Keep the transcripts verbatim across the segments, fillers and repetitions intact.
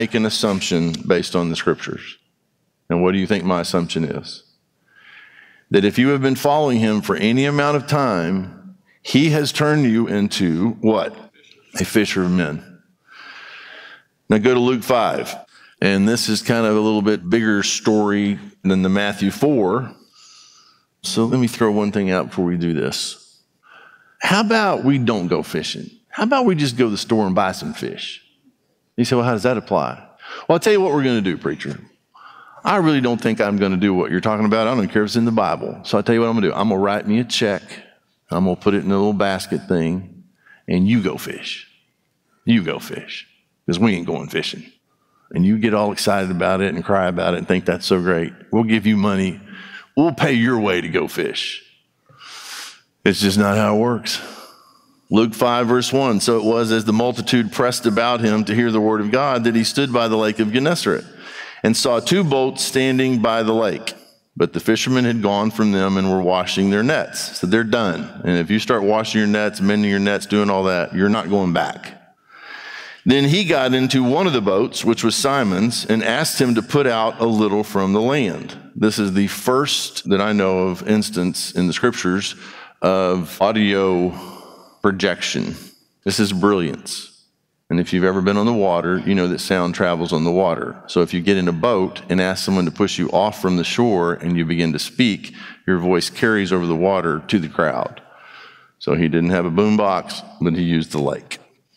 make an assumption based on the scriptures. And what do you think my assumption is? That if you have been following him for any amount of time, he has turned you into what? A fisher of men. Now go to Luke five. And this is kind of a little bit bigger story than the Matthew four. So let me throw one thing out before we do this. How about we don't go fishing? How about we just go to the store and buy some fish? You say, well, how does that apply? Well, I'll tell you what we're going to do, preacher. I really don't think I'm going to do what you're talking about. I don't care if it's in the Bible. So I'll tell you what I'm going to do. I'm going to write me a check. I'm going to put it in a little basket thing, and you go fish. You go fish, because we ain't going fishing. And you get all excited about it and cry about it and think that's so great. We'll give you money. We'll pay your way to go fish. It's just not how it works. Luke five, verse one, so it was as the multitude pressed about him to hear the word of God that he stood by the lake of Gennesaret and saw two boats standing by the lake. But the fishermen had gone from them and were washing their nets. So they're done. And if you start washing your nets, mending your nets, doing all that, you're not going back. Then he got into one of the boats, which was Simon's, and asked him to put out a little from the land. This is the first that I know of instance in the scriptures of audio projection. This is brilliance. And if you've ever been on the water, you know that sound travels on the water. So if you get in a boat and ask someone to push you off from the shore and you begin to speak, your voice carries over the water to the crowd. So he didn't have a boom box, but he used the lake.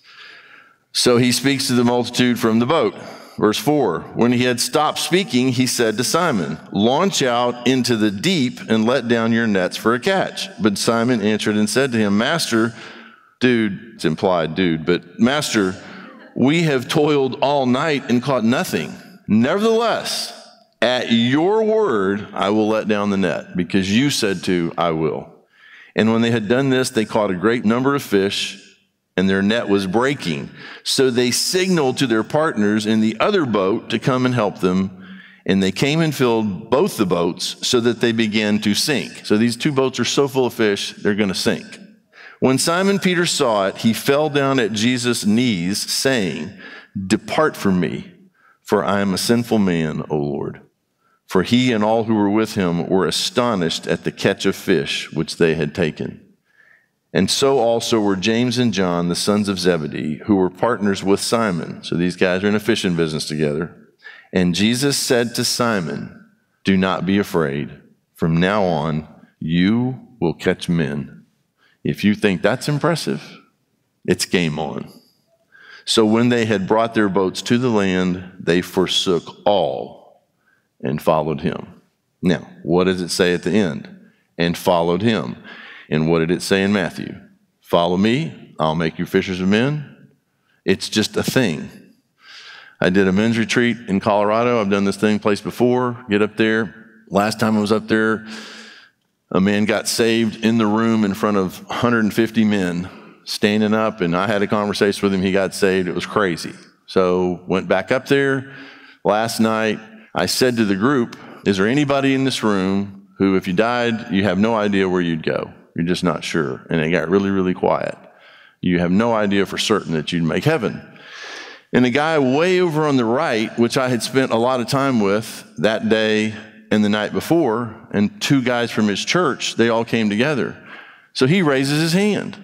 So he speaks to the multitude from the boat. Verse four, when he had stopped speaking, he said to Simon, launch out into the deep and let down your nets for a catch. But Simon answered and said to him, Master, dude, it's implied dude, but Master, we have toiled all night and caught nothing. Nevertheless, at your word, I will let down the net, because you said to, I will. And when they had done this, they caught a great number of fish, and their net was breaking. So they signaled to their partners in the other boat to come and help them. And they came and filled both the boats so that they began to sink. So these two boats are so full of fish, they're going to sink. When Simon Peter saw it, he fell down at Jesus' knees, saying, depart from me, for I am a sinful man, O Lord. For he and all who were with him were astonished at the catch of fish which they had taken. And so also were James and John, the sons of Zebedee, who were partners with Simon. So these guys are in a fishing business together. And Jesus said to Simon, do not be afraid. From now on, you will catch men. If you think that's impressive, it's game on. So when they had brought their boats to the land, they forsook all and followed him. Now, what does it say at the end? And followed him. And what did it say in Matthew? Follow me, I'll make you fishers of men. It's just a thing. I did a men's retreat in Colorado. I've done this thing place before. Get up there. Last time I was up there, a man got saved in the room in front of one hundred fifty men standing up, and I had a conversation with him. He got saved. It was crazy. So went back up there last night. I said to the group, is there anybody in this room who, if you died, you have no idea where you'd go? You're just not sure. And it got really, really quiet. You have no idea for certain that you'd make heaven. And the guy way over on the right, which I had spent a lot of time with that day and the night before, and two guys from his church, they all came together. So he raises his hand.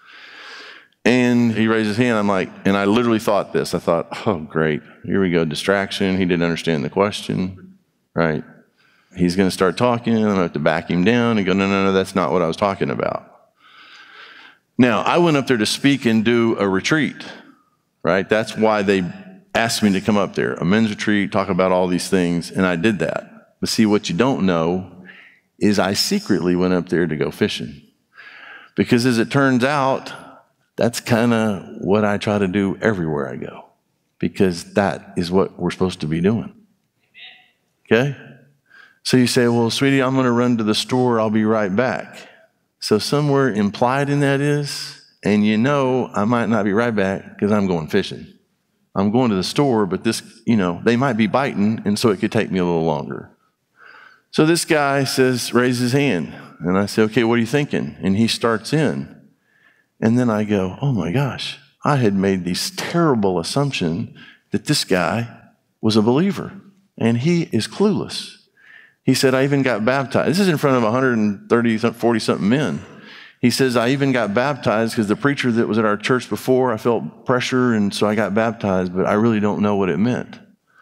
And he raised his hand. I'm like, and I literally thought this. I thought, oh, great. Here we go. Distraction. He didn't understand the question, right? He's going to start talking, and I have to back him down and go, no, no, no, that's not what I was talking about. Now, I went up there to speak and do a retreat, right? That's why they asked me to come up there, a men's retreat, talk about all these things, and I did that. But see, what you don't know is I secretly went up there to go fishing. Because as it turns out, that's kind of what I try to do everywhere I go, because that is what we're supposed to be doing, okay? So you say, well, sweetie, I'm going to run to the store. I'll be right back. So somewhere implied in that is, and you know I might not be right back because I'm going fishing. I'm going to the store, but this, you know, they might be biting, and so it could take me a little longer. So this guy says, raise his hand. And I say, okay, what are you thinking? And he starts in. And then I go, oh my gosh, I had made this terrible assumption that this guy was a believer, and he is clueless. He said, I even got baptized. This is in front of one hundred thirty, forty something men. He says, I even got baptized because the preacher that was at our church before, I felt pressure, and so I got baptized, but I really don't know what it meant.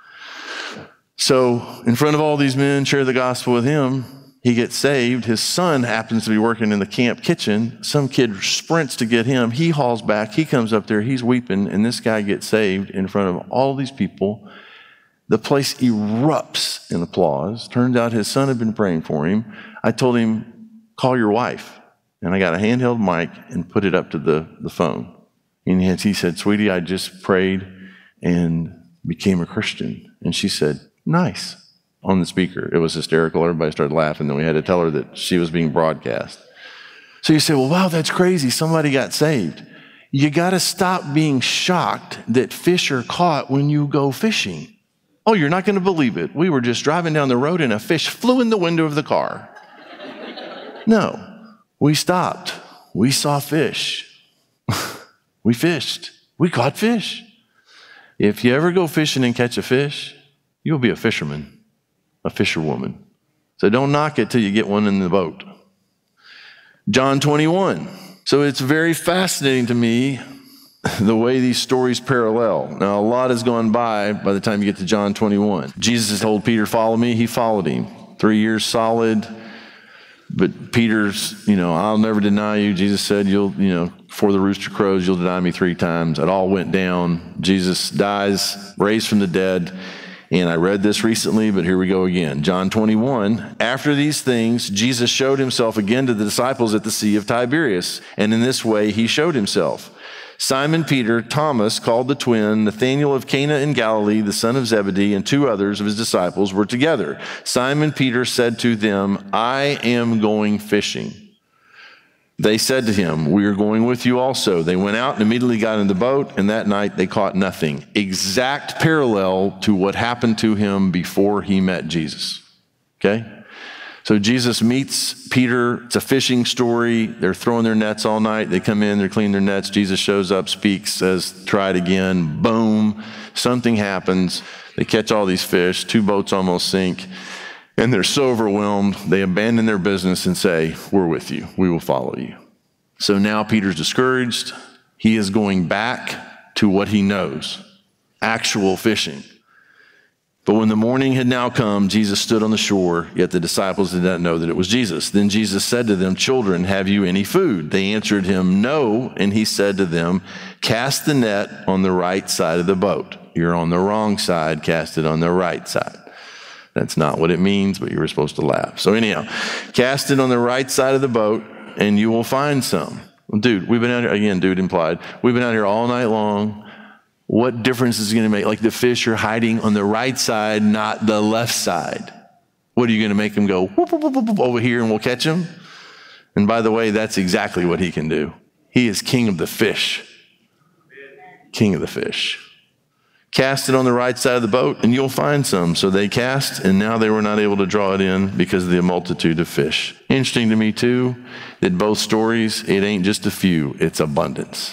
So in front of all these men, share the gospel with him. He gets saved. His son happens to be working in the camp kitchen. Some kid sprints to get him. He hauls back. He comes up there. He's weeping, and this guy gets saved in front of all these people. The place erupts in applause. Turns out his son had been praying for him. I told him, call your wife. And I got a handheld mic and put it up to the, the phone. And he said, sweetie, I just prayed and became a Christian. And she said, nice, on the speaker. It was hysterical. Everybody started laughing. Then we had to tell her that she was being broadcast. So you say, well, wow, that's crazy. Somebody got saved. You got to stop being shocked that fish are caught when you go fishing. Oh, you're not going to believe it. We were just driving down the road and a fish flew in the window of the car. No. We stopped. We saw fish. We fished. We caught fish. If you ever go fishing and catch a fish, you'll be a fisherman, a fisherwoman. So don't knock it till you get one in the boat. John twenty-one. So it's very fascinating to me the way these stories parallel. Now, a lot has gone by by the time you get to John twenty-one. Jesus told Peter, follow me. He followed him. Three years solid. But Peter's, you know, I'll never deny you. Jesus said, you'll, you know, before the rooster crows, you'll deny me three times. It all went down. Jesus dies, raised from the dead. And I read this recently, but here we go again. John twenty-one, after these things, Jesus showed himself again to the disciples at the Sea of Tiberias. And in this way, he showed himself. Simon Peter, Thomas, called the twin, Nathanael of Cana in Galilee, the son of Zebedee, and two others of his disciples were together. Simon Peter said to them, I am going fishing. They said to him, we are going with you also. They went out and immediately got in the boat, and that night they caught nothing. Exact parallel to what happened to him before he met Jesus. Okay? So Jesus meets Peter. It's a fishing story. They're throwing their nets all night. They come in, they're cleaning their nets. Jesus shows up, speaks, says, try it again. Boom. Something happens. They catch all these fish. Two boats almost sink. And they're so overwhelmed, they abandon their business and say, we're with you. We will follow you. So now Peter's discouraged. He is going back to what he knows, actual fishing. But when the morning had now come, Jesus stood on the shore, yet the disciples did not know that it was Jesus. Then Jesus said to them, children, have you any food? They answered him, no. And he said to them, cast the net on the right side of the boat. You're on the wrong side, cast it on the right side. That's not what it means, but you were supposed to laugh. So anyhow, cast it on the right side of the boat, and you will find some. Well, dude, we've been out here, again, dude implied, we've been out here all night long. What difference is it going to make? Like the fish are hiding on the right side, not the left side. What are you going to make them go whoop, whoop, whoop, whoop, over here and we'll catch them? And by the way, that's exactly what he can do. He is king of the fish. King of the fish. Cast it on the right side of the boat and you'll find some. So they cast, and now they were not able to draw it in because of the multitude of fish. Interesting to me too, that both stories, it ain't just a few, it's abundance.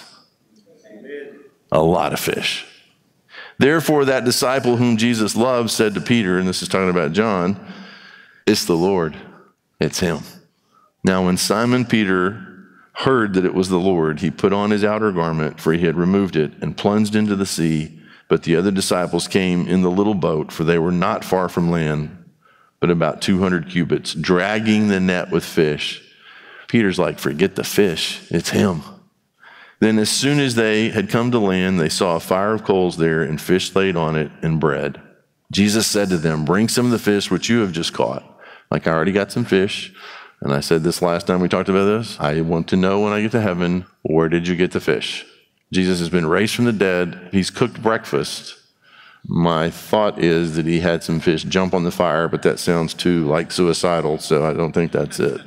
A lot of fish. Therefore, that disciple whom Jesus loved said to Peter, and this is talking about John, it's the Lord. It's him. Now, when Simon Peter heard that it was the Lord, he put on his outer garment, for he had removed it, and plunged into the sea. But the other disciples came in the little boat, for they were not far from land, but about two hundred cubits, dragging the net with fish. Peter's like, forget the fish. It's him. Then as soon as they had come to land, they saw a fire of coals there and fish laid on it and bread. Jesus said to them, bring some of the fish which you have just caught. Like I already got some fish. And I said this last time we talked about this. I want to know when I get to heaven, where did you get the fish? Jesus has been raised from the dead. He's cooked breakfast. My thought is that he had some fish jump on the fire, but that sounds too like suicidal, so I don't think that's it.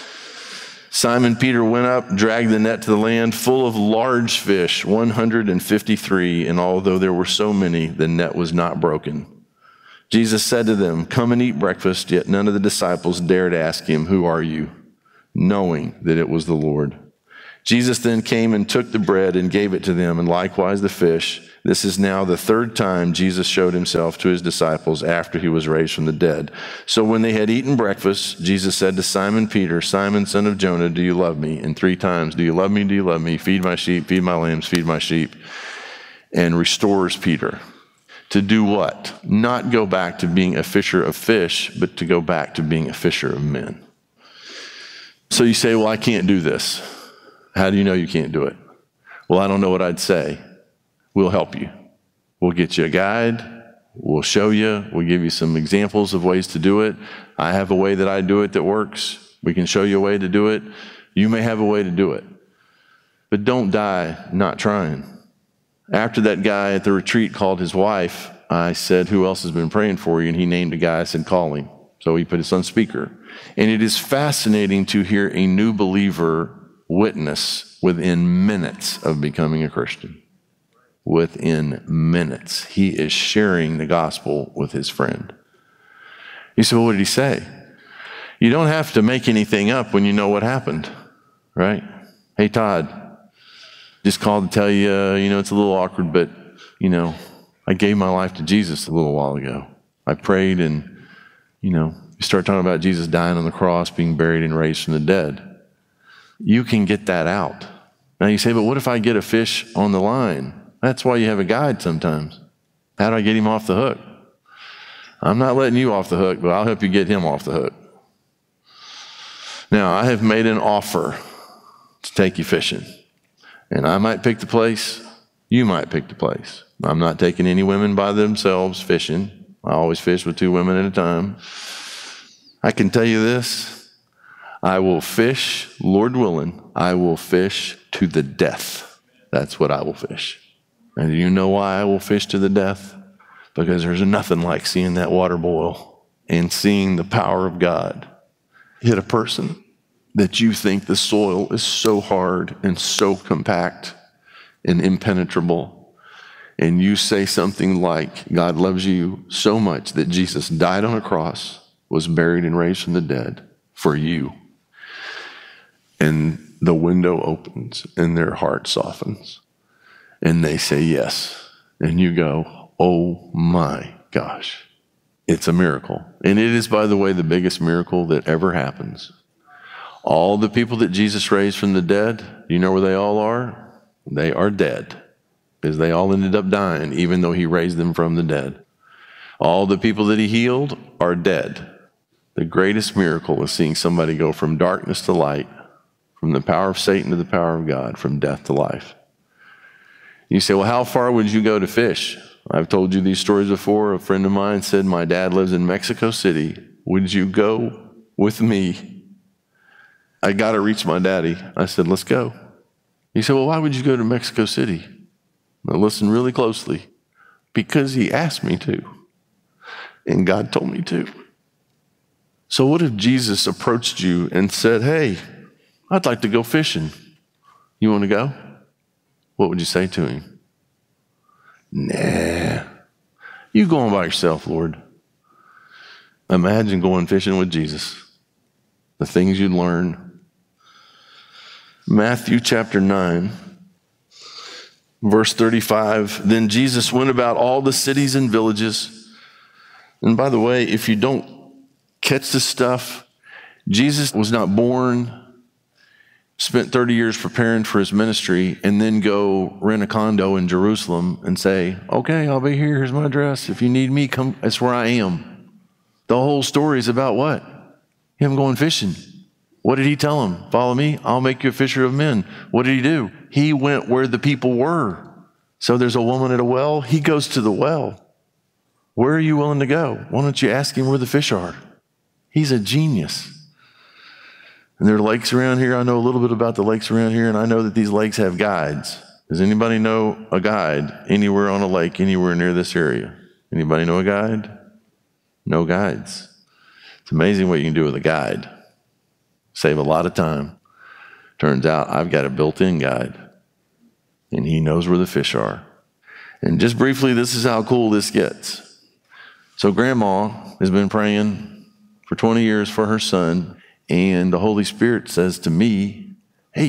Simon Peter went up, dragged the net to the land full of large fish, one hundred fifty-three, and although there were so many, the net was not broken. Jesus said to them, come and eat breakfast, yet none of the disciples dared ask him, who are you? Knowing that it was the Lord. Jesus then came and took the bread and gave it to them, and likewise the fish. This is now the third time Jesus showed himself to his disciples after he was raised from the dead. So when they had eaten breakfast, Jesus said to Simon Peter, Simon, son of Jonah, do you love me? And three times, do you love me? Do you love me? Feed my sheep, feed my lambs, feed my sheep. And restores Peter. To do what? Not go back to being a fisher of fish, but to go back to being a fisher of men. So you say, well, I can't do this. How do you know you can't do it? Well, I don't know what I'd say. We'll help you. We'll get you a guide. We'll show you. We'll give you some examples of ways to do it. I have a way that I do it that works. We can show you a way to do it. You may have a way to do it. But don't die not trying. After that guy at the retreat called his wife, I said, who else has been praying for you? And he named a guy. I said, call him. So he put us on speaker. And it is fascinating to hear a new believer witness within minutes of becoming a Christian. Within minutes, he is sharing the gospel with his friend. You say, well, what did he say? You don't have to make anything up when you know what happened, right? Hey, Todd, just called to tell you, uh, you know, it's a little awkward, but, you know, I gave my life to Jesus a little while ago. I prayed and, you know, you start talking about Jesus dying on the cross, being buried and raised from the dead. You can get that out. Now you say, but what if I get a fish on the line? That's why you have a guide sometimes. How do I get him off the hook? I'm not letting you off the hook, but I'll help you get him off the hook. Now, I have made an offer to take you fishing. And I might pick the place. You might pick the place. I'm not taking any women by themselves fishing. I always fish with two women at a time. I can tell you this. I will fish, Lord willing, I will fish to the death. That's what I will fish. And do you know why I will fish to the death? Because there's nothing like seeing that water boil and seeing the power of God hit a person that you think the soil is so hard and so compact and impenetrable. And you say something like, God loves you so much that Jesus died on a cross, was buried and raised from the dead for you. And the window opens and their heart softens. And they say yes. And you go, oh my gosh, it's a miracle. And it is, by the way, the biggest miracle that ever happens. All the people that Jesus raised from the dead, do you know where they all are? They are dead. Because they all ended up dying, even though he raised them from the dead. All the people that he healed are dead. The greatest miracle is seeing somebody go from darkness to light, from the power of Satan to the power of God, from death to life. You say, well, how far would you go to fish? I've told you these stories before. A friend of mine said, my dad lives in Mexico City. Would you go with me? I got to reach my daddy. I said, let's go. He said, well, why would you go to Mexico City? Now listen really closely. Because he asked me to. And God told me to. So what if Jesus approached you and said, hey, I'd like to go fishing. You want to go? What would you say to him? Nah. You go on by yourself, Lord. Imagine going fishing with Jesus. The things you'd learn. Matthew chapter nine, verse thirty-five. Then Jesus went about all the cities and villages. And by the way, if you don't catch this stuff, Jesus was not born, spent thirty years preparing for his ministry, and then go rent a condo in Jerusalem and say, okay, I'll be here. Here's my address. If you need me, come. That's where I am. The whole story is about what? Him going fishing. What did he tell him? Follow me. I'll make you a fisher of men. What did he do? He went where the people were. So there's a woman at a well. He goes to the well. Where are you willing to go? Why don't you ask him where the fish are? He's a genius. And there are lakes around here. I know a little bit about the lakes around here, and I know that these lakes have guides. Does anybody know a guide anywhere on a lake, anywhere near this area? Anybody know a guide? No guides. It's amazing what you can do with a guide. Save a lot of time. Turns out I've got a built-in guide, and he knows where the fish are. And just briefly, this is how cool this gets. So Grandma has been praying for twenty years for her son, and the Holy Spirit says to me, hey,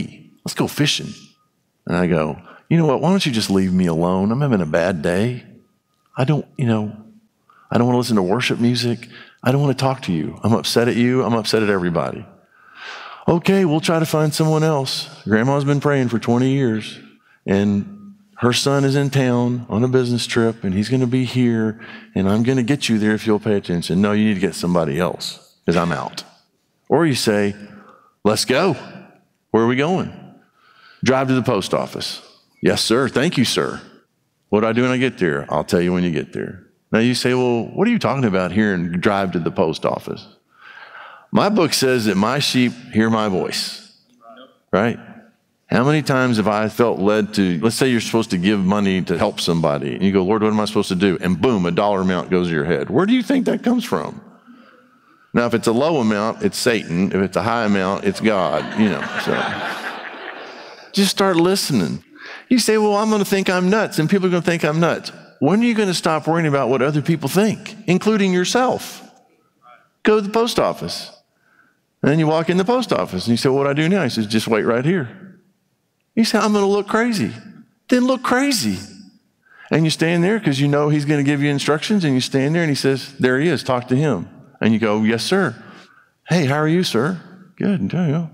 let's go fishing. And I go, you know what, why don't you just leave me alone? I'm having a bad day. I don't, you know, I don't want to listen to worship music. I don't want to talk to you. I'm upset at you. I'm upset at everybody. Okay, we'll try to find someone else. Grandma's been praying for twenty years, and her son is in town on a business trip, and he's going to be here, and I'm going to get you there if you'll pay attention. No, you need to get somebody else because I'm out. Or you say, let's go. Where are we going? Drive to the post office. Yes, sir. Thank you, sir. What do I do when I get there? I'll tell you when you get there. Now you say, well, what are you talking about here and drive to the post office? My book says that my sheep hear my voice, right? How many times have I felt led to, let's say you're supposed to give money to help somebody, and you go, Lord, what am I supposed to do? And boom, a dollar amount goes to your head. Where do you think that comes from? Now, if it's a low amount, it's Satan. If it's a high amount, it's God, you know. So just start listening. You say, well, I'm going to think I'm nuts, and people are going to think I'm nuts. When are you going to stop worrying about what other people think, including yourself? Go to the post office. And then you walk in the post office, and you say, well, what do I do now? He says, just wait right here. You say, I'm going to look crazy. Then look crazy. And you stand there because you know he's going to give you instructions, and you stand there, and he says, there he is, talk to him. And you go, yes, sir. Hey, how are you, sir? Good.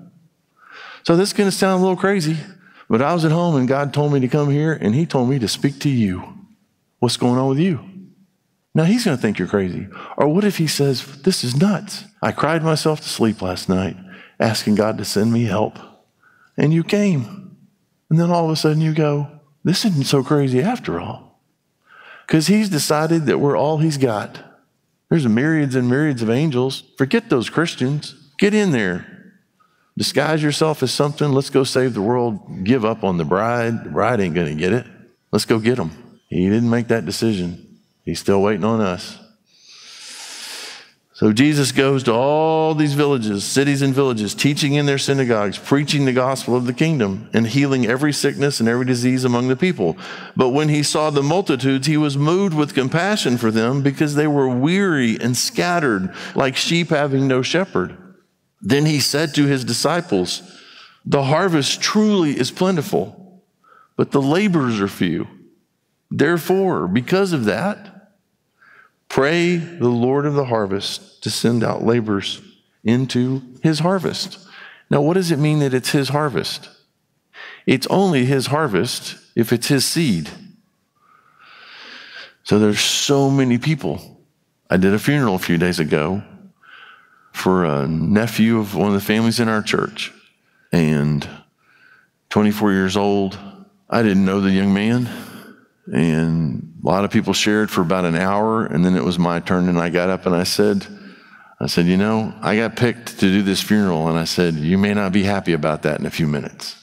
So this is going to sound a little crazy, but I was at home, and God told me to come here, and he told me to speak to you. What's going on with you? Now he's going to think you're crazy. Or what if he says, this is nuts. I cried myself to sleep last night, asking God to send me help. And you came. And then all of a sudden you go, this isn't so crazy after all. Because he's decided that we're all he's got. There's myriads and myriads of angels. Forget those Christians. Get in there. Disguise yourself as something. Let's go save the world. Give up on the bride. The bride ain't going to get it. Let's go get them. He didn't make that decision. He's still waiting on us. So Jesus goes to all these villages, cities and villages, teaching in their synagogues, preaching the gospel of the kingdom, and healing every sickness and every disease among the people. But when he saw the multitudes, he was moved with compassion for them because they were weary and scattered, like sheep having no shepherd. Then he said to his disciples, the harvest truly is plentiful, but the laborers are few. Therefore, because of that, pray the Lord of the harvest to send out laborers into his harvest. Now, what does it mean that it's his harvest? It's only his harvest if it's his seed. So there's so many people. I did a funeral a few days ago for a nephew of one of the families in our church. And twenty-four years old, I didn't know the young man. And a lot of people shared for about an hour, and then it was my turn, and I got up and I said, I said, you know, I got picked to do this funeral, and I said, you may not be happy about that in a few minutes.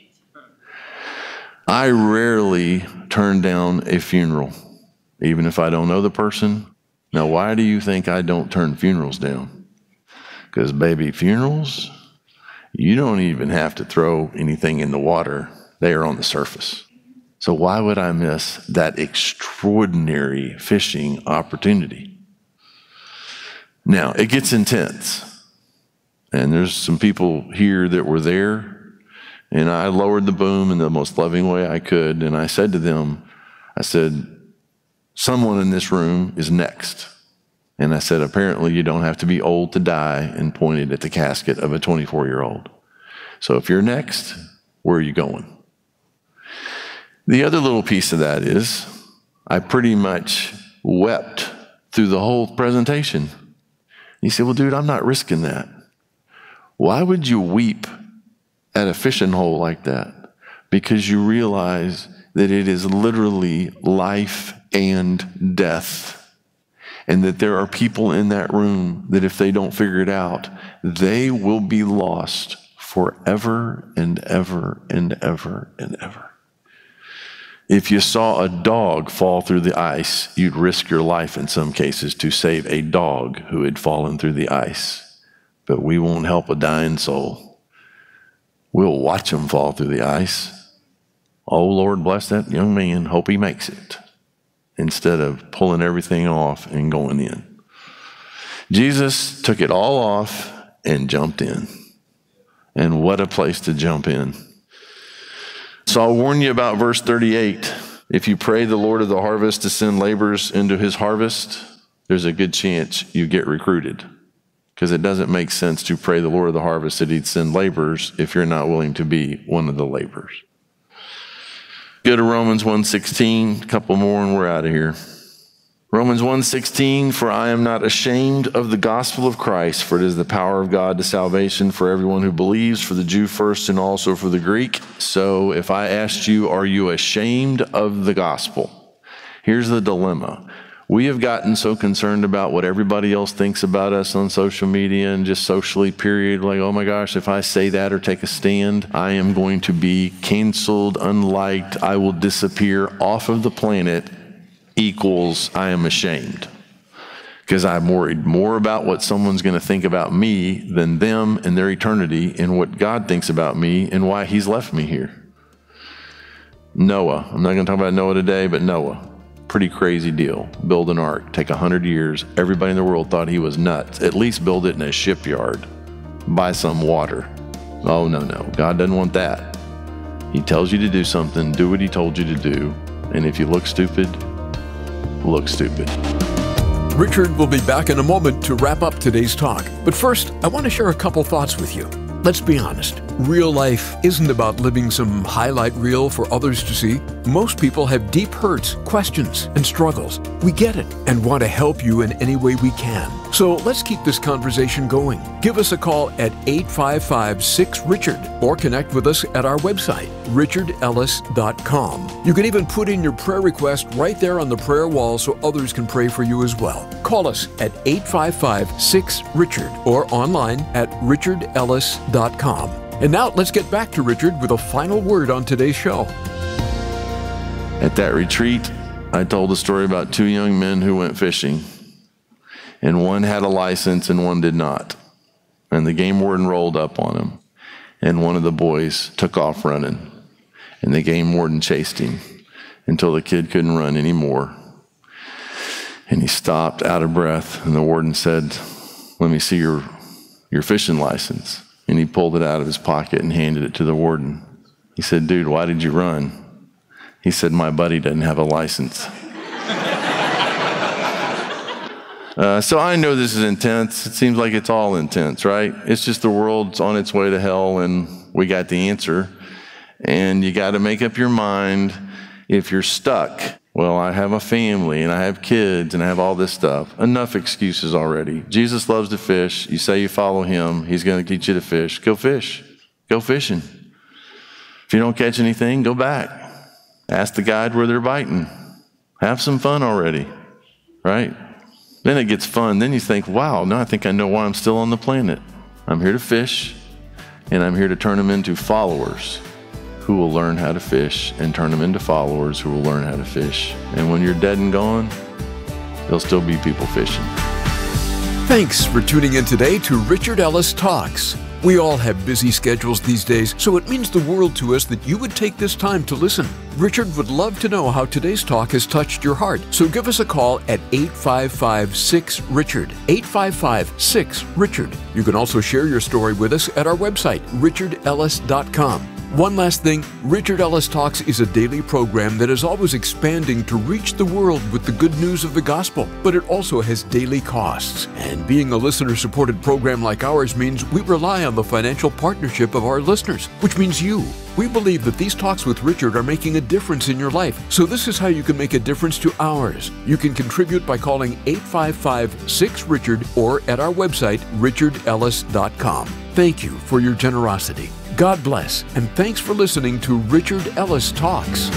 I rarely turn down a funeral, even if I don't know the person. Now, why do you think I don't turn funerals down? Because, baby, funerals, you don't even have to throw anything in the water. They are on the surface. So why would I miss that extraordinary fishing opportunity? Now, it gets intense. And there's some people here that were there. And I lowered the boom in the most loving way I could. And I said to them, I said, someone in this room is next. And I said, apparently you don't have to be old to die, and pointed at the casket of a twenty-four-year-old. So if you're next, where are you going? The other little piece of that is I pretty much wept through the whole presentation. He said, well, dude, I'm not risking that. Why would you weep at a fishing hole like that? Because you realize that it is literally life and death. And that there are people in that room that if they don't figure it out, they will be lost forever and ever and ever and ever. If you saw a dog fall through the ice, you'd risk your life in some cases to save a dog who had fallen through the ice. But we won't help a dying soul. We'll watch him fall through the ice. Oh, Lord, bless that young man. Hope he makes it. Instead of pulling everything off and going in. Jesus took it all off and jumped in. And what a place to jump in. So I'll warn you about verse thirty-eight. If you pray the Lord of the harvest to send laborers into his harvest, there's a good chance you get recruited. Because it doesn't make sense to pray the Lord of the harvest that he'd send laborers if you're not willing to be one of the laborers. Go to Romans one sixteen, a couple more and we're out of here. Romans one sixteen, for I am not ashamed of the gospel of Christ, for it is the power of God to salvation for everyone who believes, for the Jew first and also for the Greek. So if I asked you, are you ashamed of the gospel? Here's the dilemma. We have gotten so concerned about what everybody else thinks about us on social media and just socially, period. Like, oh my gosh, if I say that or take a stand, I am going to be canceled, unliked, I will disappear off of the planet, equals I am ashamed. Because I'm worried more about what someone's going to think about me than them and their eternity and what God thinks about me and why he's left me here. Noah. I'm not going to talk about Noah today, but Noah. Pretty crazy deal. Build an ark, take a hundred years. Everybody in the world thought he was nuts. At least build it in a shipyard by some water. Oh, no, no. God doesn't want that. He tells you to do something, do what he told you to do. And if you look stupid, look stupid. Richard will be back in a moment to wrap up today's talk. But first, I want to share a couple thoughts with you. Let's be honest. Real life isn't about living some highlight reel for others to see. Most people have deep hurts, questions, and struggles. We get it and want to help you in any way we can. So let's keep this conversation going. Give us a call at eight five five, six, Richard or connect with us at our website, richard ellis dot com. You can even put in your prayer request right there on the prayer wall so others can pray for you as well. Call us at eight five five, six, Richard or online at richard ellis dot com. And now let's get back to Richard with a final word on today's show. At that retreat, I told a story about two young men who went fishing. And one had a license and one did not. And the game warden rolled up on him. And one of the boys took off running. And the game warden chased him until the kid couldn't run anymore. And he stopped out of breath. And the warden said, let me see your, your fishing license. And he pulled it out of his pocket and handed it to the warden. He said, dude, why did you run? He said, my buddy doesn't have a license. uh, so I know this is intense. It seems like it's all intense, right? It's just the world's on its way to hell and we got the answer. And you got to make up your mind if you're stuck. Well, I have a family and I have kids and I have all this stuff. Enough excuses already. Jesus loves to fish. You say you follow him. He's going to teach you to fish. Go fish. Go fishing. If you don't catch anything, go back. Ask the guide where they're biting. Have some fun already, right? Then it gets fun. Then you think, wow, now I think I know why I'm still on the planet. I'm here to fish and I'm here to turn them into followers who will learn how to fish and turn them into followers who will learn how to fish. And when you're dead and gone, there'll still be people fishing. Thanks for tuning in today to Richard Ellis Talks. We all have busy schedules these days, so it means the world to us that you would take this time to listen. Richard would love to know how today's talk has touched your heart, so give us a call at eight five five, six, Richard, eight five five, six, Richard. You can also share your story with us at our website, richard ellis dot com. One last thing, Richard Ellis Talks is a daily program that is always expanding to reach the world with the good news of the gospel, but it also has daily costs. And being a listener-supported program like ours means we rely on the financial partnership of our listeners, which means you. We believe that these talks with Richard are making a difference in your life, so this is how you can make a difference to ours. You can contribute by calling eight five five, six, Richard or at our website, richard ellis dot com. Thank you for your generosity. God bless, and thanks for listening to Richard Ellis Talks.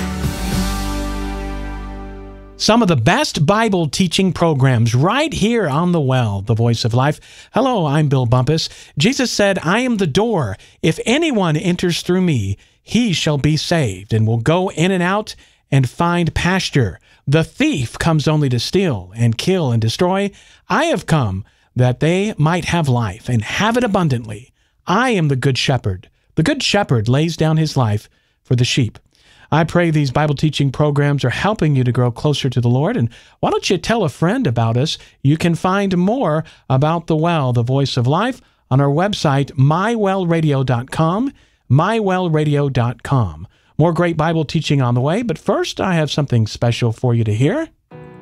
Some of the best Bible teaching programs right here on The Well, the Voice of Life. Hello, I'm Bill Bumpus. Jesus said, I am the door. If anyone enters through me, he shall be saved and will go in and out and find pasture. The thief comes only to steal and kill and destroy. I have come that they might have life and have it abundantly. I am the good shepherd. The good shepherd lays down his life for the sheep. I pray these Bible teaching programs are helping you to grow closer to the Lord. And why don't you tell a friend about us? You can find more about The Well, the Voice of Life, on our website, my well radio dot com, my well radio dot com. More great Bible teaching on the way, but first I have something special for you to hear.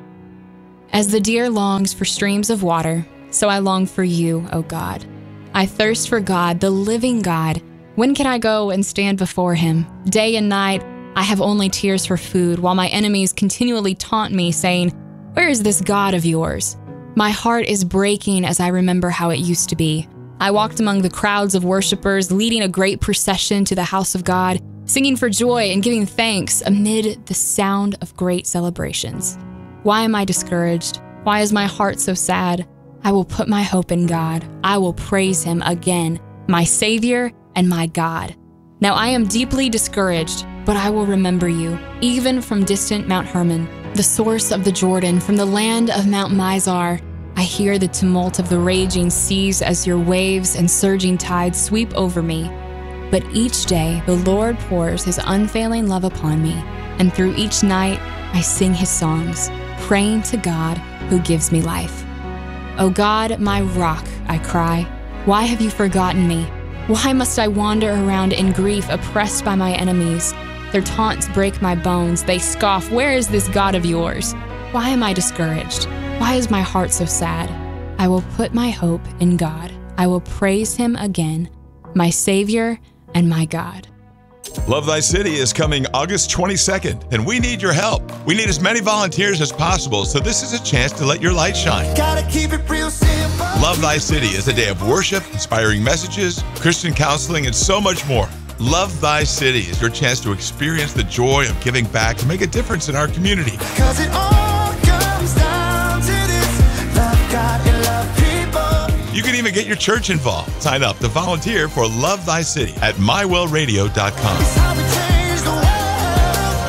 As the deer longs for streams of water, so I long for you, O God. I thirst for God, the living God. When can I go and stand before him? Day and night, I have only tears for food, while my enemies continually taunt me, saying, "Where is this God of yours?" My heart is breaking as I remember how it used to be. I walked among the crowds of worshipers, leading a great procession to the house of God, singing for joy and giving thanks amid the sound of great celebrations. Why am I discouraged? Why is my heart so sad? I will put my hope in God. I will praise him again, my Savior and my God. Now I am deeply discouraged, but I will remember you, even from distant Mount Hermon, the source of the Jordan, from the land of Mount Mizar. I hear the tumult of the raging seas as your waves and surging tides sweep over me. But each day the Lord pours his unfailing love upon me, and through each night I sing his songs, praying to God who gives me life. O God, my rock, I cry, why have you forgotten me? Why must I wander around in grief, oppressed by my enemies? Their taunts break my bones. They scoff, "Where is this God of yours?" Why am I discouraged? Why is my heart so sad? I will put my hope in God. I will praise him again, my Savior and my God. Love Thy City is coming August twenty-second, and we need your help. We need as many volunteers as possible, so this is a chance to let your light shine. Gotta keep it real simple. Love Thy City is a day of worship, inspiring messages, Christian counseling, and so much more. Love Thy City is your chance to experience the joy of giving back and make a difference in our community. Cause it all comes down to this: love God and love people. You can even get your church involved. Sign up to volunteer for Love Thy City at my well radio dot com. It's how we change the world.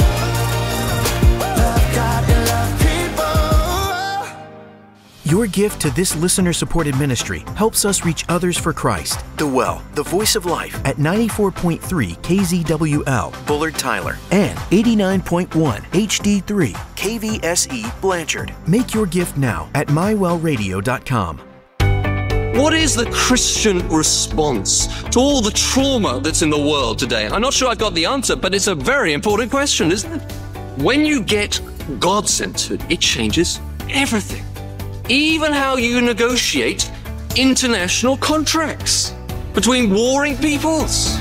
Love God and love people. Your gift to this listener-supported ministry helps us reach others for Christ. The Well, the Voice of Life at ninety-four point three K Z W L, Bullard Tyler, and eighty-nine point one H D three K V S E, Blanchard. Make your gift now at my well radio dot com. What is the Christian response to all the trauma that's in the world today? I'm not sure I got the answer, but it's a very important question, isn't it? When you get God-centered, it changes everything. Even how you negotiate international contracts between warring peoples.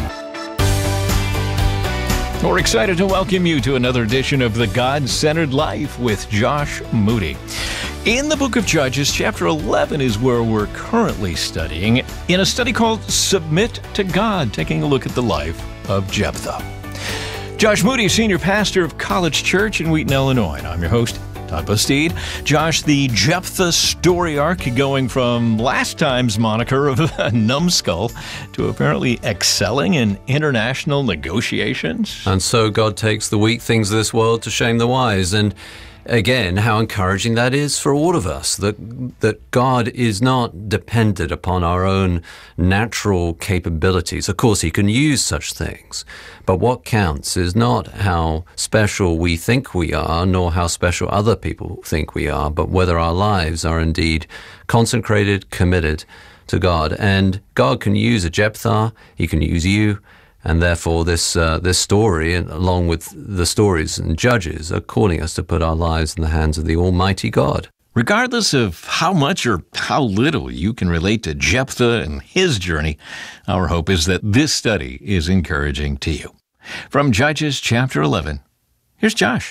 We're excited to welcome you to another edition of The God-Centered Life with Josh Moody. In the book of Judges, chapter eleven is where we're currently studying in a study called Submit to God, taking a look at the life of Jephthah. Josh Moody, senior pastor of College Church in Wheaton, Illinois, and I'm your host, Todd Bastide. Josh, the Jephthah story arc going from last time's moniker of a numbskull to apparently excelling in international negotiations. And so God takes the weak things of this world to shame the wise. And again, how encouraging that is for all of us, that that God is not dependent upon our own natural capabilities. Of course, he can use such things, but what counts is not how special we think we are, nor how special other people think we are, but whether our lives are indeed consecrated, committed to God. And God can use a Jephthah, he can use you. And therefore, this uh, this story, along with the stories and Judges, are calling us to put our lives in the hands of the Almighty God. Regardless of how much or how little you can relate to Jephthah and his journey, our hope is that this study is encouraging to you. From Judges chapter eleven, here's Josh.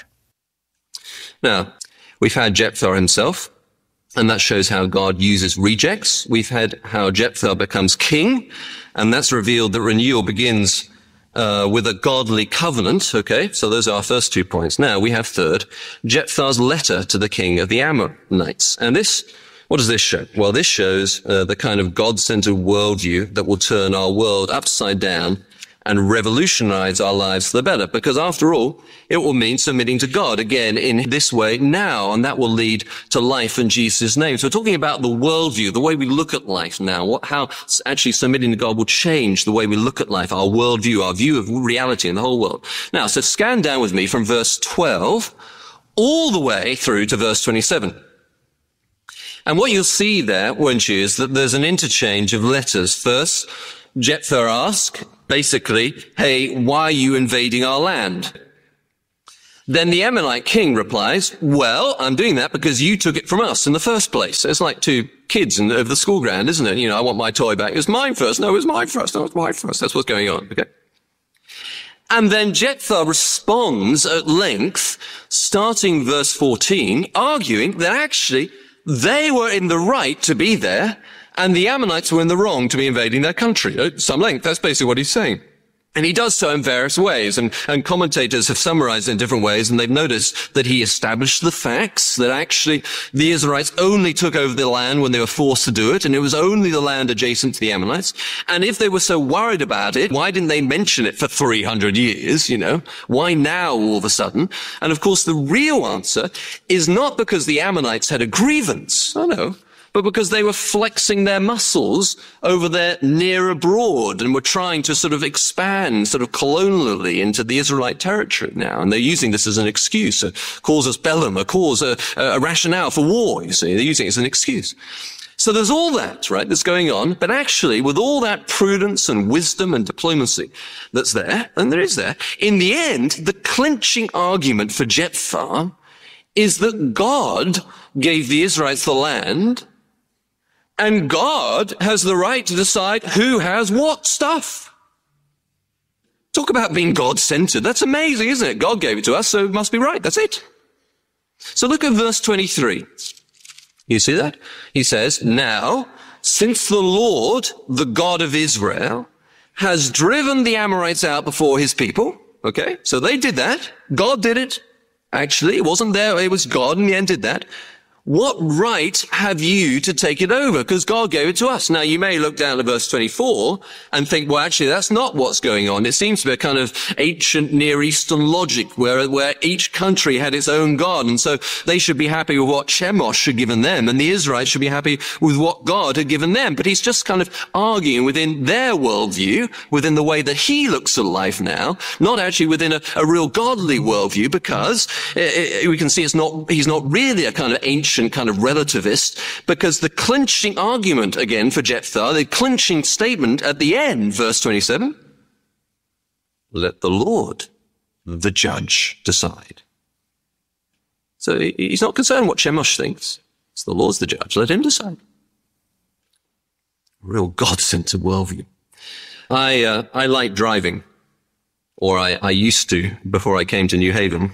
Now, we've had Jephthah himself, and that shows how God uses rejects. We've had how Jephthah becomes king, and that's revealed that renewal begins uh, with a godly covenant. Okay, so those are our first two points. Now we have third, Jephthah's letter to the king of the Ammonites. And this, what does this show? Well, this shows uh, the kind of God-centered worldview that will turn our world upside down and revolutionize our lives for the better. Because after all, it will mean submitting to God again in this way now, and that will lead to life in Jesus' name. So we're talking about the worldview, the way we look at life now, what, how actually submitting to God will change the way we look at life, our worldview, our view of reality in the whole world. Now, so scan down with me from verse twelve all the way through to verse twenty-seven. And what you'll see there, won't you, is that there's an interchange of letters. First, Jephthah asks, Basically, hey, why are you invading our land? Then the Ammonite king replies, well, I'm doing that because you took it from us in the first place. It's like two kids in, over the school ground, isn't it? You know, I want my toy back. It was mine first. No, it was mine first. No, it was mine first. That's what's going on. Okay. And then Jephthah responds at length, starting verse fourteen, arguing that actually they were in the right to be there and the Ammonites were in the wrong to be invading their country. At some length. That's basically what he's saying. And he does so in various ways, and, and commentators have summarized it in different ways, and they've noticed that he established the facts, that actually the Israelites only took over the land when they were forced to do it, and it was only the land adjacent to the Ammonites. And if they were so worried about it, why didn't they mention it for three hundred years, you know? Why now all of a sudden? And of course, the real answer is not because the Ammonites had a grievance. Oh no. But because they were flexing their muscles over their near abroad and were trying to sort of expand sort of colonially into the Israelite territory now. And they're using this as an excuse, a casus bellum, a cause, a, a rationale for war, you see. They're using it as an excuse. So there's all that, right, that's going on. But actually, with all that prudence and wisdom and diplomacy that's there, and there is there, in the end, the clinching argument for Jephthah is that God gave the Israelites the land, and God has the right to decide who has what stuff. Talk about being God-centered. That's amazing, isn't it? God gave it to us, so it must be right. That's it. So look at verse twenty-three. You see that? He says, now, since the Lord, the God of Israel, has driven the Amorites out before his people, okay? So they did that. God did it. Actually, it wasn't there. It was God in the end did that. What right have you to take it over? Because God gave it to us. Now, you may look down at verse twenty-four and think, well, actually, that's not what's going on. It seems to be a kind of ancient Near Eastern logic where, where each country had its own God. And so they should be happy with what Chemosh had given them. And the Israelites should be happy with what God had given them. But he's just kind of arguing within their worldview, within the way that he looks at life now, not actually within a, a real godly worldview, because it, it, we can see it's not, he's not really a kind of ancient kind of relativist, because the clinching argument again for Jephthah, the clinching statement at the end, verse twenty-seven, let the Lord, the judge, decide. So he's not concerned what Chemosh thinks. It's the Lord's the judge. Let him decide. Real God-centered worldview. I, uh, I like driving, or I, I used to before I came to New Haven.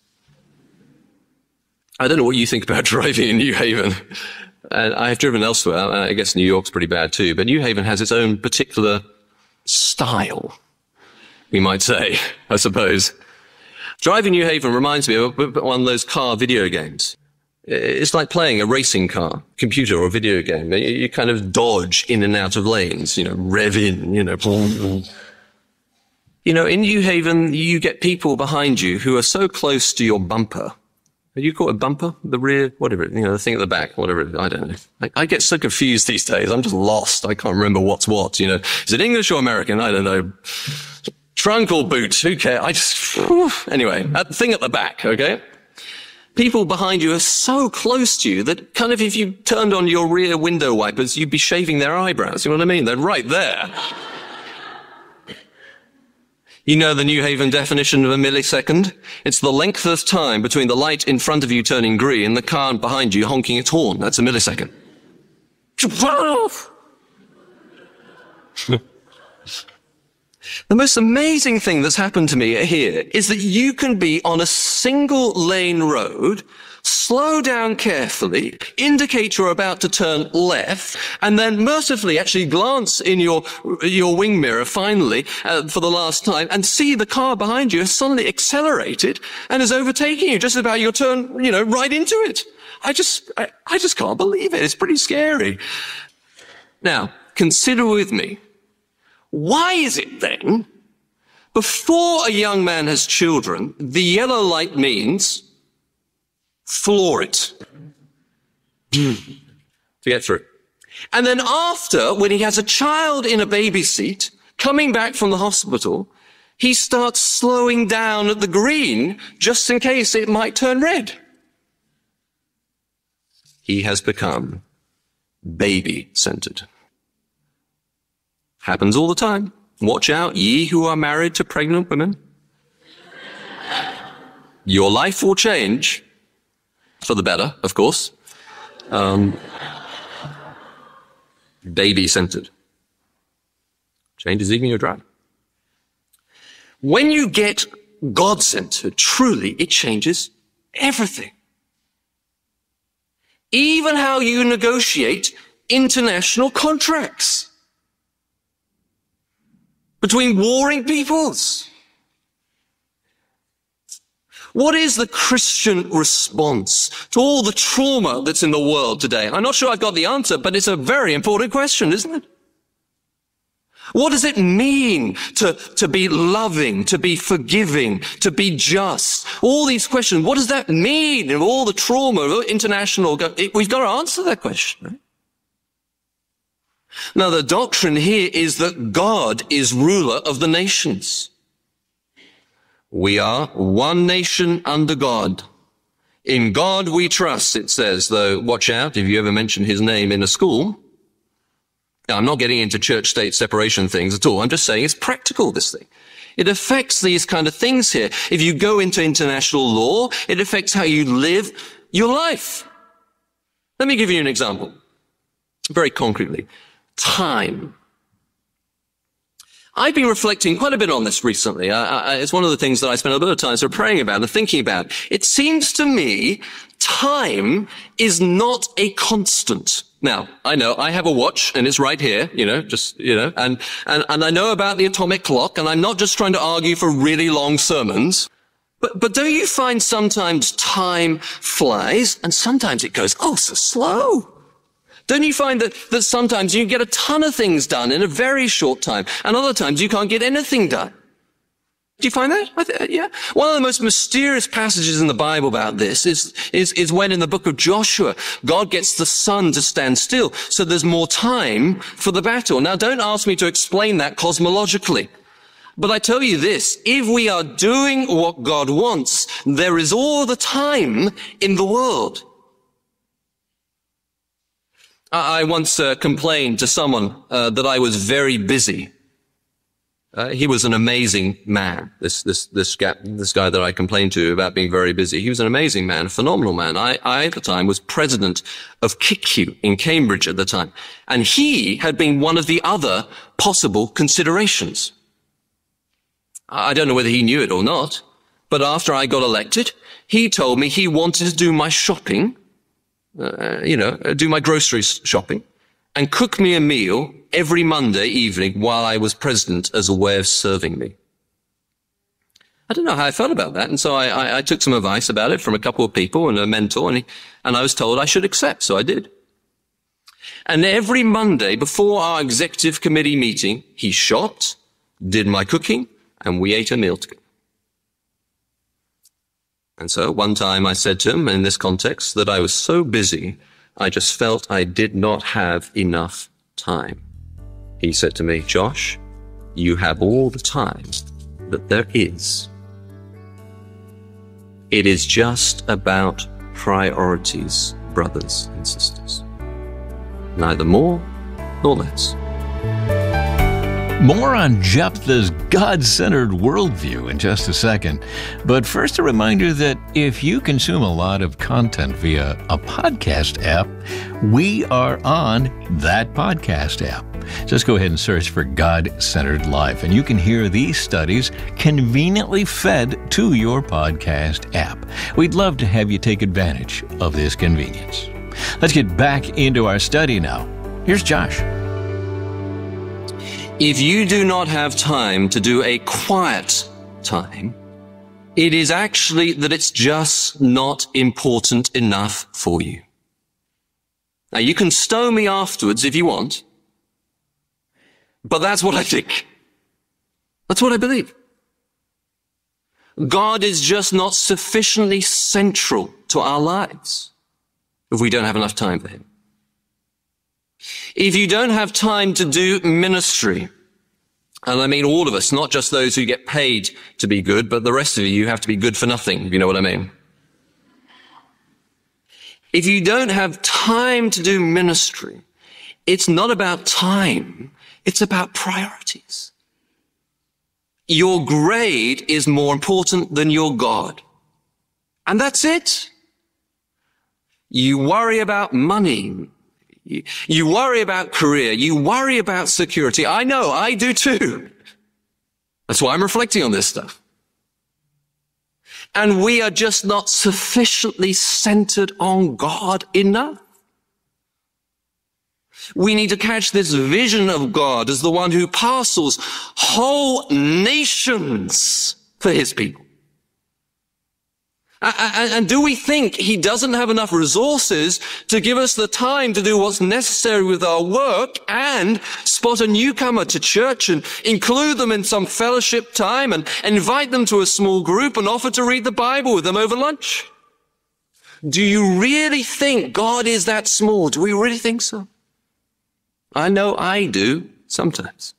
I don't know what you think about driving in New Haven. And I've driven elsewhere. I guess New York's pretty bad too. But New Haven has its own particular style, we might say, I suppose. Driving New Haven reminds me of one of those car video games. It's like playing a racing car, computer or video game. You kind of dodge in and out of lanes, you know, rev in, you know. You know, in New Haven, you get people behind you who are so close to your bumper. You call it a bumper? The rear, whatever, you know, the thing at the back, whatever it is. I don't know. I, I get so confused these days. I'm just lost. I can't remember what's what, you know. Is it English or American? I don't know. Trunk or boot? Who cares? I just, whew. Anyway, that thing at the back, okay? People behind you are so close to you that kind of if you turned on your rear window wipers, you'd be shaving their eyebrows. You know what I mean? They're right there. You know the New Haven definition of a millisecond? It's the length of time between the light in front of you turning green and the car behind you honking its horn. That's a millisecond. The most amazing thing that's happened to me here is that you can be on a single lane road, slow down carefully, indicate you're about to turn left, and then mercifully actually glance in your your wing mirror finally uh, for the last time and see the car behind you has suddenly accelerated and is overtaking you just about your turn, you know, right into it. I just, I, I just can't believe it. It's pretty scary. Now, consider with me, why is it then, before a young man has children, the yellow light means floor it. To get through. And then after, when he has a child in a baby seat, coming back from the hospital, he starts slowing down at the green just in case it might turn red. He has become baby-centered. Happens all the time. Watch out, ye who are married to pregnant women. Your life will change for the better, of course. Um, baby-centered. Changes even your drive. When you get God-centered, truly, it changes everything. Even how you negotiate international contracts between warring peoples. What is the Christian response to all the trauma that's in the world today? I'm not sure I've got the answer, but it's a very important question, isn't it? What does it mean to, to be loving, to be forgiving, to be just? All these questions, what does that mean in all the trauma, international? We've got to answer that question, right? Now, the doctrine here is that God is ruler of the nations. We are one nation under God. In God we trust, it says, though, watch out if you ever mention his name in a school. Now, I'm not getting into church-state separation things at all. I'm just saying it's practical, this thing. It affects these kind of things here. If you go into international law, it affects how you live your life. Let me give you an example, very concretely. Time. I've been reflecting quite a bit on this recently. I, I, it's one of the things that I spend a bit of time sort of praying about and thinking about. It seems to me time is not a constant. Now, I know I have a watch and it's right here, you know, just, you know, and, and, and I know about the atomic clock, and I'm not just trying to argue for really long sermons. But, but don't you find sometimes time flies and sometimes it goes, oh, so slow? Don't you find that, that sometimes you get a ton of things done in a very short time, and other times you can't get anything done? Do you find that? I th- yeah. One of the most mysterious passages in the Bible about this is, is, is when in the book of Joshua, God gets the sun to stand still, so there's more time for the battle. Now, don't ask me to explain that cosmologically. But I tell you this, if we are doing what God wants, there is all the time in the world. I once uh, complained to someone uh, that I was very busy. Uh, he was an amazing man, this this this guy, this guy that I complained to about being very busy. He was an amazing man, a phenomenal man. I, I, at the time, was president of K I C U in Cambridge at the time. And he had been one of the other possible considerations. I don't know whether he knew it or not, but after I got elected, he told me he wanted to do my shopping, uh, you know, do my groceries shopping, and cook me a meal every Monday evening while I was president as a way of serving me. I don't know how I felt about that, and so I, I, I took some advice about it from a couple of people and a mentor, and, he, and I was told I should accept, so I did. And every Monday before our executive committee meeting, he shopped, did my cooking, and we ate a meal together. And so one time I said to him in this context that I was so busy, I just felt I did not have enough time. He said to me, Josh, you have all the time that there is. It is just about priorities, brothers and sisters. Neither more nor less. More on Jephthah's God-centered worldview in just a second. But first, a reminder that if you consume a lot of content via a podcast app, we are on that podcast app. Just go ahead and search for God-Centered Life, and you can hear these studies conveniently fed to your podcast app. We'd love to have you take advantage of this convenience. Let's get back into our study now. Here's Josh. If you do not have time to do a quiet time, it is actually that it's just not important enough for you. Now, you can stow me afterwards if you want, but that's what I think. That's what I believe. God is just not sufficiently central to our lives if we don't have enough time for him. If you don't have time to do ministry, and I mean all of us, not just those who get paid to be good, but the rest of you, you have to be good for nothing, if you know what I mean. If you don't have time to do ministry, it's not about time, it's about priorities. your grade is more important than your God. And that's it. You worry about money. You, you worry about career. You worry about security. I know, I do too. That's why I'm reflecting on this stuff. And we are just not sufficiently centered on God enough. We need to catch this vision of God as the one who parcels whole nations for his people. And do we think he doesn't have enough resources to give us the time to do what's necessary with our work and spot a newcomer to church and include them in some fellowship time and invite them to a small group and offer to read the Bible with them over lunch? Do you really think God is that small? Do we really think so? I know I do sometimes.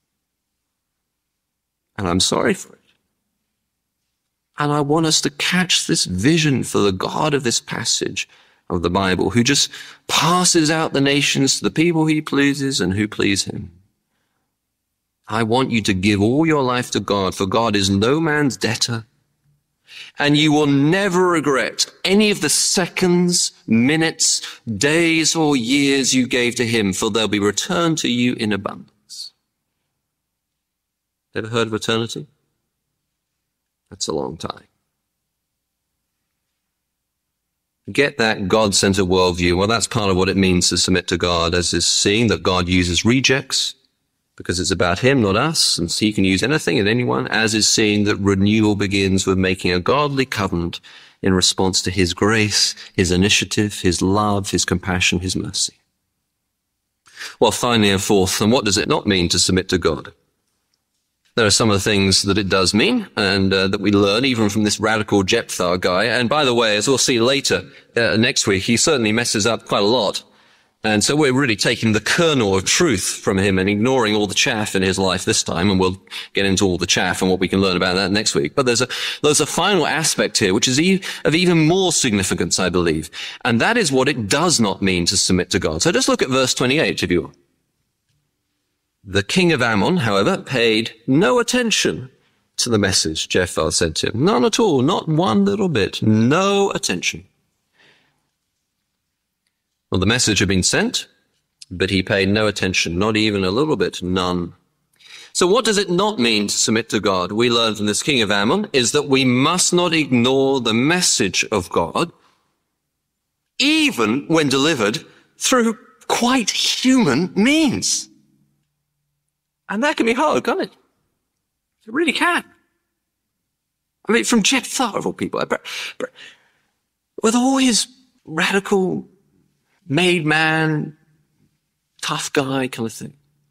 And I'm sorry for it. And I want us to catch this vision for the God of this passage of the Bible, who just passes out the nations to the people he pleases and who please him. I want you to give all your life to God, for God is no man's debtor. And you will never regret any of the seconds, minutes, days, or years you gave to him, for they'll be returned to you in abundance. Ever heard of eternity? That's a long time. Get that God-centered worldview. Well, that's part of what it means to submit to God, as is seeing that God uses rejects because it's about him, not us, and he can use anything and anyone, as is seeing that renewal begins with making a godly covenant in response to his grace, his initiative, his love, his compassion, his mercy. Well, finally, and fourth, and what does it not mean to submit to God? There are some of the things that it does mean, and uh, that we learn even from this radical Jephthah guy. And by the way, as we'll see later, uh, next week, he certainly messes up quite a lot. And so we're really taking the kernel of truth from him and ignoring all the chaff in his life this time. And we'll get into all the chaff and what we can learn about that next week. But there's a, there's a final aspect here, which is e- of even more significance, I believe. And that is what it does not mean to submit to God. So just look at verse twenty-eight, if you will. The king of Ammon, however, paid no attention to the message Jephthah sent him. None at all, not one little bit. No attention. Well, the message had been sent, but he paid no attention, not even a little bit, none. So what does it not mean to submit to God? We learn from this king of Ammon is that we must not ignore the message of God, even when delivered through quite human means. And that can be hard, can't it? It really can. I mean, from Jephthah of all people, with all his radical, made man, tough guy kind of thing.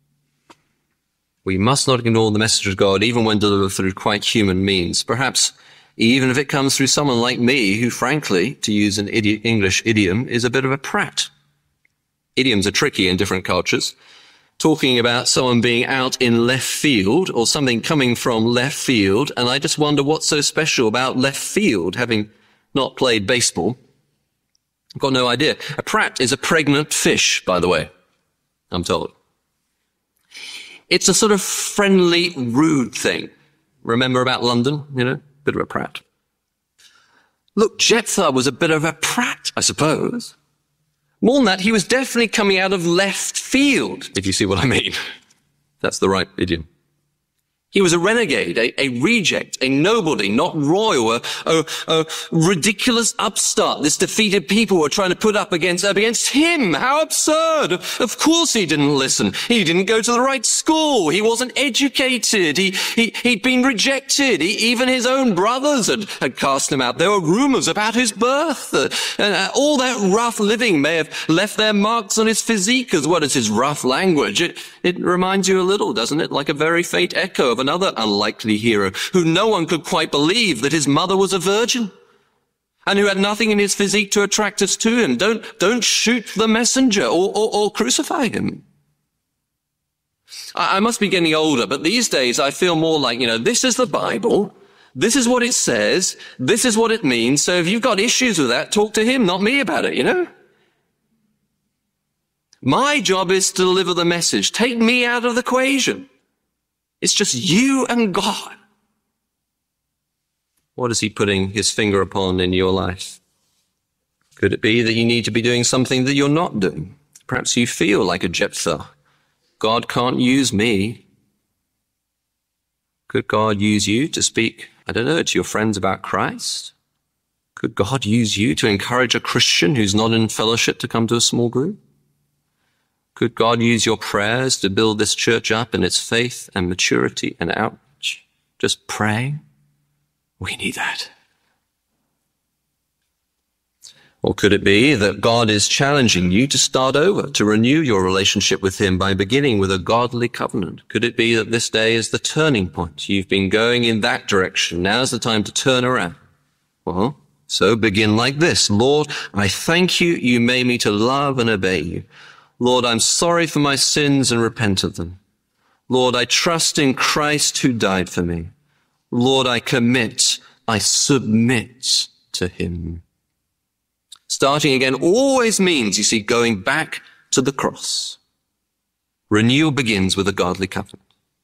We must not ignore the message of God, even when delivered through quite human means. Perhaps even if it comes through someone like me, who frankly, to use an idi- English idiom, is a bit of a prat. Idioms are tricky in different cultures. Talking about someone being out in left field or something coming from left field, and I just wonder what's so special about left field, having not played baseball. I've got no idea. A prat is a pregnant fish, by the way, I'm told. It's a sort of friendly, rude thing. Remember about London, you know? Bit of a prat. Look, Jephthah was a bit of a prat, I suppose. More than that, he was definitely coming out of left field, if you see what I mean. That's the right idiom. He was a renegade, a, a reject, a nobody, not royal, a, a, a ridiculous upstart. This defeated people were trying to put up against, against him. How absurd. Of course he didn't listen. He didn't go to the right school. He wasn't educated. He, he, he'd been rejected. He, even his own brothers had, had cast him out. There were rumors about his birth. Uh, and uh, all that rough living may have left their marks on his physique as well as his rough language. It, it reminds you a little, doesn't it? Like a very faint echo of another unlikely hero who no one could quite believe that his mother was a virgin and who had nothing in his physique to attract us to him. Don't, don't shoot the messenger or, or, or crucify him. I, I must be getting older, but these days I feel more like, you know, this is the Bible. This is what it says. This is what it means. So if you've got issues with that, talk to him, not me about it, you know? My job is to deliver the message. Take me out of the equation. It's just you and God. What is he putting his finger upon in your life? Could it be that you need to be doing something that you're not doing? Perhaps you feel like a Jephthah. God can't use me. Could God use you to speak, I don't know, to your friends about Christ? Could God use you to encourage a Christian who's not in fellowship to come to a small group? Could God use your prayers to build this church up in its faith and maturity and outreach? Just praying? We need that. Or could it be that God is challenging you to start over, to renew your relationship with him by beginning with a godly covenant? Could it be that this day is the turning point? You've been going in that direction. Now's the time to turn around. Well, so begin like this. Lord, I thank you, you made me to love and obey you. Lord, I'm sorry for my sins and repent of them. Lord, I trust in Christ who died for me. Lord, I commit, I submit to him. Starting again always means, you see, going back to the cross. Renewal begins with a godly covenant.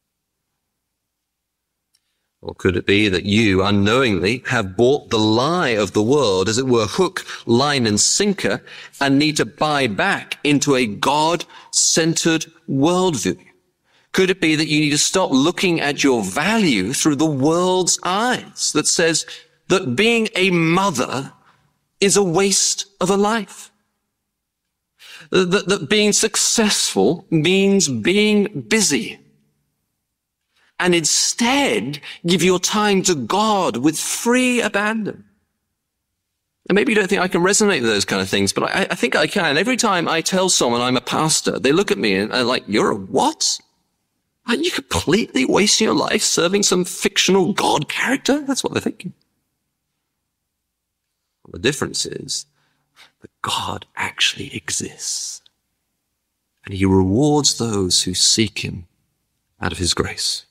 Or could it be that you unknowingly have bought the lie of the world, as it were, hook, line, and sinker, and need to buy back into a God-centered worldview? Could it be that you need to stop looking at your value through the world's eyes that says that being a mother is a waste of a life? That, that being successful means being busy. And instead, give your time to God with free abandon. And maybe you don't think I can resonate with those kind of things, but I, I think I can. Every time I tell someone I'm a pastor, they look at me and are like, you're a what? Are you completely wasting your life serving some fictional God character? That's what they're thinking. Well, the difference is that God actually exists. And he rewards those who seek him out of his grace.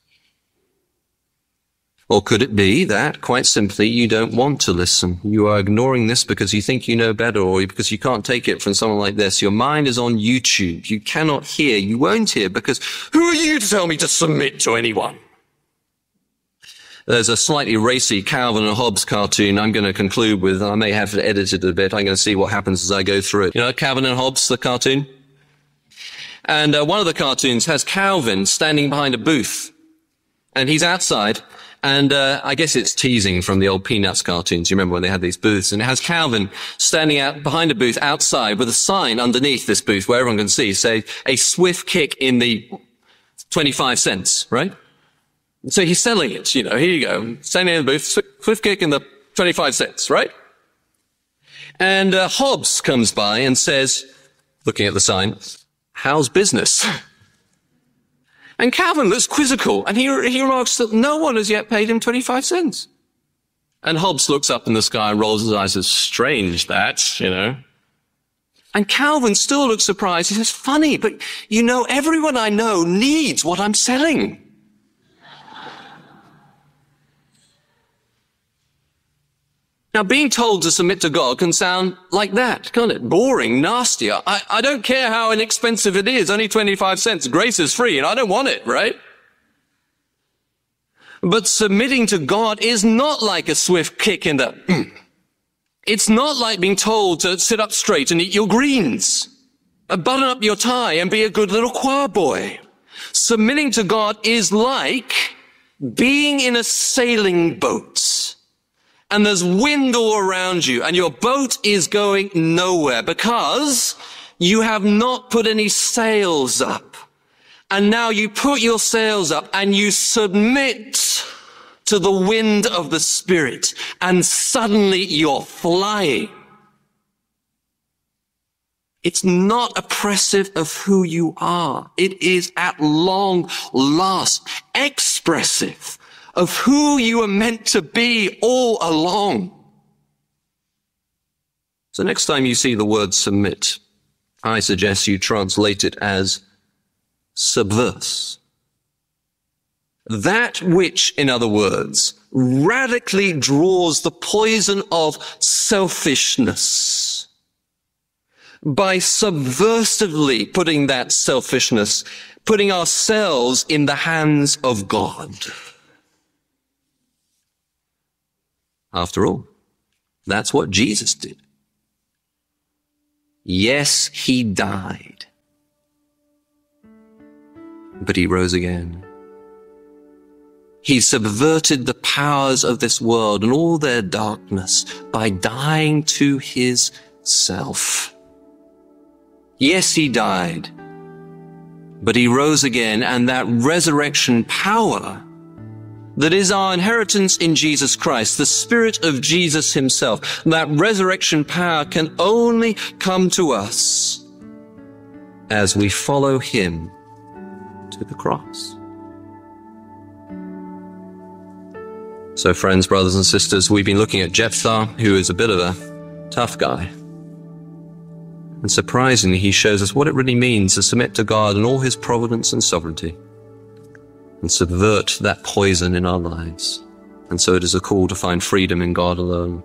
Or could it be that, quite simply, you don't want to listen? You are ignoring this because you think you know better, or because you can't take it from someone like this. Your mind is on YouTube. You cannot hear. You won't hear because who are you to tell me to submit to anyone? There's a slightly racy Calvin and Hobbes cartoon I'm going to conclude with. I may have to edit it a bit. I'm going to see what happens as I go through it. You know Calvin and Hobbes, the cartoon? And uh, one of the cartoons has Calvin standing behind a booth. And he's outside. And uh, I guess it's teasing from the old Peanuts cartoons. You remember when they had these booths? And it has Calvin standing out behind a booth outside with a sign underneath this booth where everyone can see, say, a swift kick in the twenty-five cents, right? So he's selling it, you know, here you go. Standing in the booth, swift kick in the twenty-five cents, right? And uh, Hobbes comes by and says, looking at the sign, how's business? And Calvin looks quizzical, and he, he remarks that no one has yet paid him twenty-five cents. And Hobbes looks up in the sky and rolls his eyes and says, strange that, you know. And Calvin still looks surprised. He says, funny, but you know, everyone I know needs what I'm selling. Now, being told to submit to God can sound like that, can't it? Boring, nasty. I, I don't care how inexpensive it is, only twenty-five cents. Grace is free, and I don't want it, right? But submitting to God is not like a swift kick in the... It's not like being told to sit up straight and eat your greens, button up your tie and be a good little choir boy. Submitting to God is like being in a sailing boat. And there's wind all around you, and your boat is going nowhere because you have not put any sails up. And now you put your sails up and you submit to the wind of the Spirit, and suddenly you're flying. It's not oppressive of who you are. It is at long last expressive of who you are meant to be all along. So next time you see the word submit, I suggest you translate it as subverse. That which, in other words, radically draws the poison of selfishness by subversively putting that selfishness putting ourselves in the hands of God. After all, that's what Jesus did. Yes, he died, but he rose again. He subverted the powers of this world and all their darkness by dying to his self. Yes, he died, but he rose again, and that resurrection power that is our inheritance in Jesus Christ, the Spirit of Jesus himself, that resurrection power can only come to us as we follow him to the cross. So friends, brothers and sisters, we've been looking at Jephthah, who is a bit of a tough guy. And surprisingly, he shows us what it really means to submit to God and all his providence and sovereignty, and subvert that poison in our lives. And so it is a call to find freedom in God alone.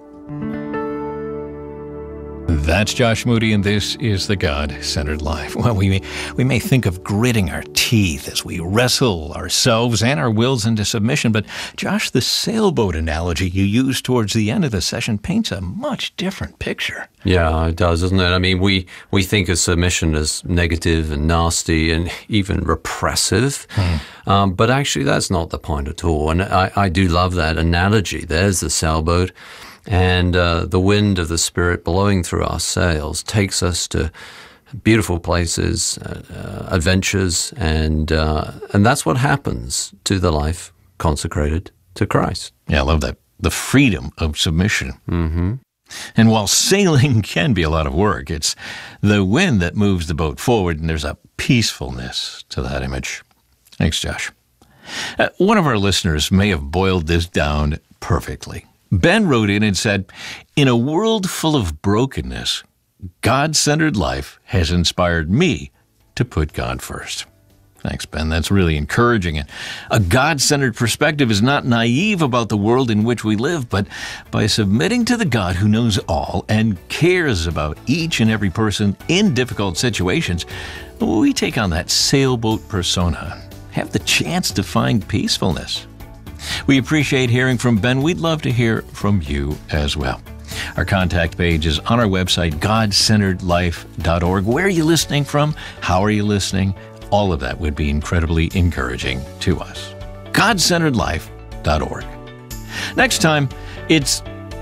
That's Josh Moody, and this is The God-Centered Life. Well, we may, we may think of gritting our teeth as we wrestle ourselves and our wills into submission, but Josh, the sailboat analogy you used towards the end of the session paints a much different picture. Yeah, it does, doesn't it? I mean, we, we think of submission as negative and nasty and even repressive, hmm. um, but actually that's not the point at all. And I, I do love that analogy. There's the sailboat. And uh, the wind of the Spirit blowing through our sails takes us to beautiful places, uh, uh, adventures, and uh, and that's what happens to the life consecrated to Christ. Yeah, I love that. The freedom of submission. Mm-hmm. And while sailing can be a lot of work, it's the wind that moves the boat forward, and there's a peacefulness to that image. Thanks, Josh. Uh, one of our listeners may have boiled this down perfectly. Ben wrote in and said, "In a world full of brokenness, God-centered life has inspired me to put God first." Thanks, Ben. That's really encouraging. And a God-centered perspective is not naive about the world in which we live, but by submitting to the God who knows all and cares about each and every person in difficult situations, we take on that sailboat persona, have the chance to find peacefulness. We appreciate hearing from Ben. We'd love to hear from you as well. Our contact page is on our website, god centered life dot org. Where are you listening from? How are you listening? All of that would be incredibly encouraging to us. god centered life dot org. Next time, it's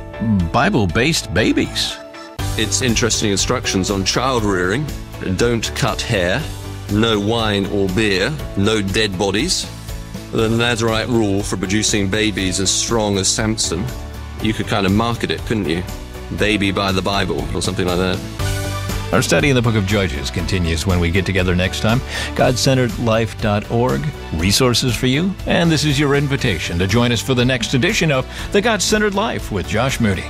Bible-based babies. It's interesting instructions on child rearing. Don't cut hair, no wine or beer, no dead bodies. The Nazarite rule for producing babies as strong as Samson. You could kind of market it, couldn't you? Baby by the Bible or something like that. Our study in the book of Judges continues when we get together next time. god centered life dot org, resources for you, and this is your invitation to join us for the next edition of The God-Centered Life with Josh Moody.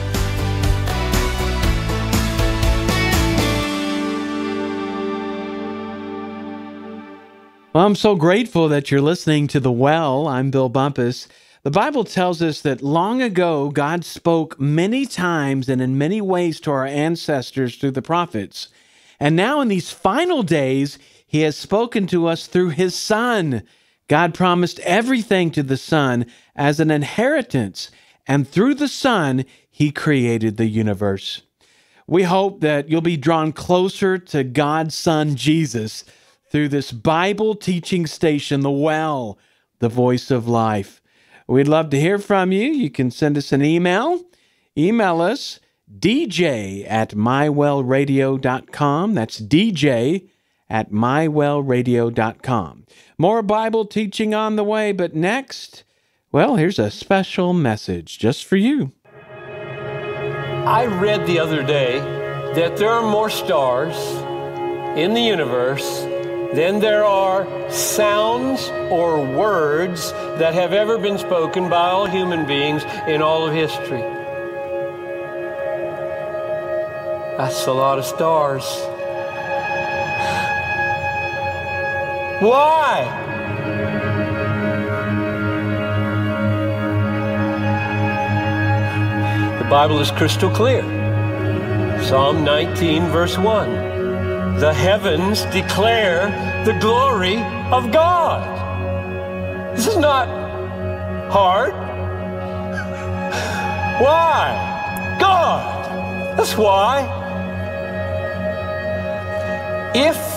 Well, I'm so grateful that you're listening to The Well. I'm Bill Bumpus. The Bible tells us that long ago, God spoke many times and in many ways to our ancestors through the prophets. And now in these final days, he has spoken to us through his Son. God promised everything to the Son as an inheritance, and through the Son, he created the universe. We hope that you'll be drawn closer to God's Son, Jesus, through this Bible teaching station, The Well, the voice of life. We'd love to hear from you. You can send us an email. Email us, d j at my well radio dot com. That's d j at my well radio dot com. More Bible teaching on the way, but next, well, here's a special message just for you. I read the other day that there are more stars in the universe than there are sounds or words that have ever been spoken by all human beings in all of history. That's a lot of stars. Why? The Bible is crystal clear. Psalm nineteen, verse one. The heavens declare the glory of God. This is not hard. Why? God. That's why. If